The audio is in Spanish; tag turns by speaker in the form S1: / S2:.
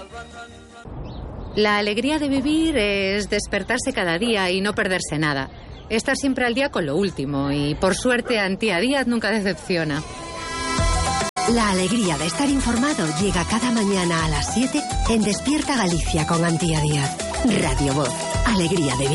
S1: La alegría de vivir es despertarse cada día y no perderse nada. Estar siempre al día con lo último y, por suerte, Antía Díaz nunca decepciona.
S2: La alegría de estar informado llega cada mañana a las 7 en Despierta Galicia con Antía Díaz. Radio Voz. Alegría de vivir.